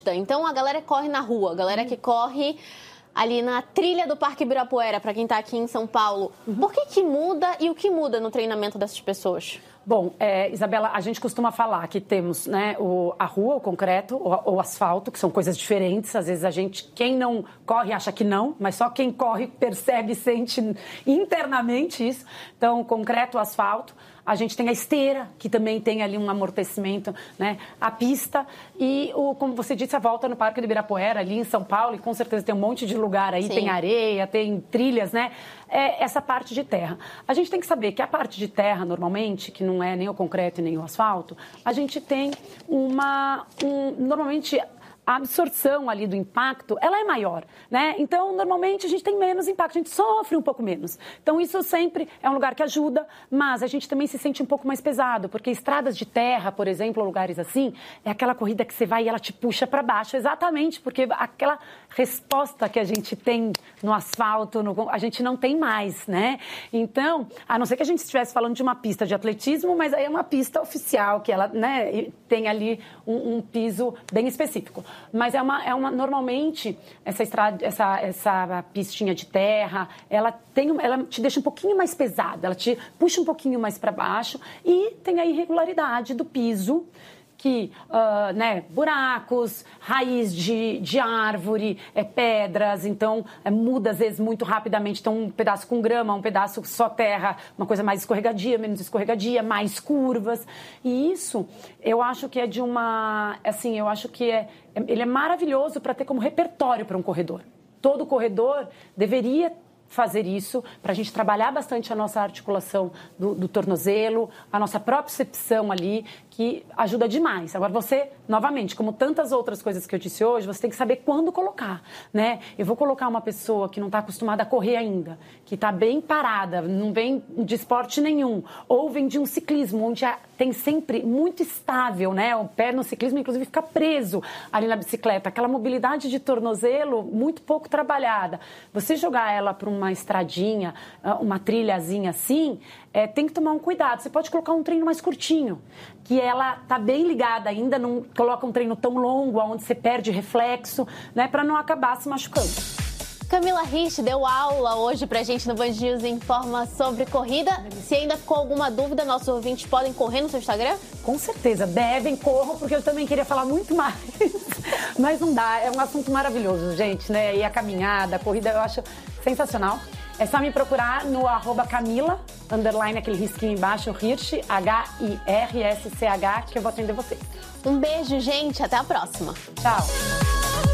Então a galera corre na rua, a galera que corre ali na trilha do Parque Ibirapuera, para quem está aqui em São Paulo. Por que muda e o que muda no treinamento dessas pessoas? Bom, Isabela, a gente costuma falar que temos, né, a rua, o concreto, o asfalto, que são coisas diferentes. Às vezes quem não corre acha que não, mas só quem corre percebe, sente internamente isso. Então, o concreto, o asfalto. A gente tem a esteira, que também tem ali um amortecimento, né? A pista e, como você disse, a volta no Parque do Ibirapuera, ali em São Paulo, e com certeza tem um monte de lugar aí, Sim. Tem areia, tem trilhas, né? Essa parte de terra. A gente tem que saber que a parte de terra, normalmente, que não é nem o concreto e nem o asfalto, a gente tem normalmente... A absorção ali do impacto, ela é maior, né? Então, normalmente, a gente tem menos impacto, a gente sofre um pouco menos. Então, isso sempre é um lugar que ajuda, mas a gente também se sente um pouco mais pesado, porque estradas de terra, por exemplo, lugares assim, é aquela corrida que você vai e ela te puxa para baixo, exatamente, porque aquela resposta que a gente tem no asfalto, a gente não tem mais, né? Então, a não ser que a gente estivesse falando de uma pista de atletismo, mas aí é uma pista oficial, que ela, né, tem ali um piso bem específico. Mas normalmente essa pistinha de terra, ela te deixa um pouquinho mais pesada, ela te puxa um pouquinho mais para baixo e tem a irregularidade do piso, que, buracos, raiz de árvore, pedras, então muda às vezes muito rapidamente, então um pedaço com grama, um pedaço só terra, uma coisa mais escorregadia, menos escorregadia, mais curvas, e isso eu acho que eu acho que ele é maravilhoso para ter como repertório para um corredor. Todo corredor deveria fazer isso, para a gente trabalhar bastante a nossa articulação do tornozelo, a nossa propriocepção ali, que ajuda demais. Agora você, novamente, como tantas outras coisas que eu disse hoje, você tem que saber quando colocar, né? Eu vou colocar uma pessoa que não está acostumada a correr ainda, que está bem parada, não vem de esporte nenhum, ou vem de um ciclismo, onde tem sempre muito estável, né? O pé no ciclismo, inclusive, fica preso ali na bicicleta. Aquela mobilidade de tornozelo muito pouco trabalhada. Você jogar ela para uma estradinha, uma trilhazinha assim, tem que tomar um cuidado. Você pode colocar um treino mais curtinho, que ela tá bem ligada ainda, não coloca um treino tão longo, onde você perde reflexo, né, para não acabar se machucando. Camila Rich deu aula hoje pra gente no Band News Informa sobre corrida. Se ainda ficou alguma dúvida, nossos ouvintes podem correr no seu Instagram? Com certeza, corram, porque eu também queria falar muito mais. Mas não dá, é um assunto maravilhoso, gente, né? E a caminhada, a corrida, eu acho sensacional. É só me procurar no @Camila, _ aquele risquinho embaixo, Hirsch, HIRSCH, que eu vou atender vocês. Um beijo, gente, até a próxima. Tchau.